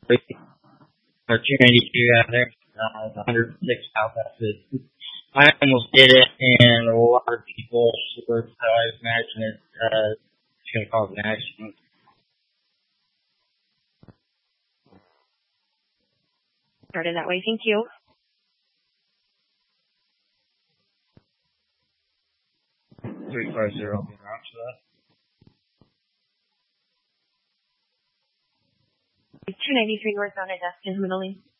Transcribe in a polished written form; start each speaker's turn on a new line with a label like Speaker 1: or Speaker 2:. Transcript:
Speaker 1: or 292 out there. The 106 South Exit. I almost did it, and a lot of people were, so I imagine it's going to cause an accident.
Speaker 2: Started that way. Thank you.
Speaker 1: Three 350 will be around for that.
Speaker 2: 293 northbound at Destin, Middle East.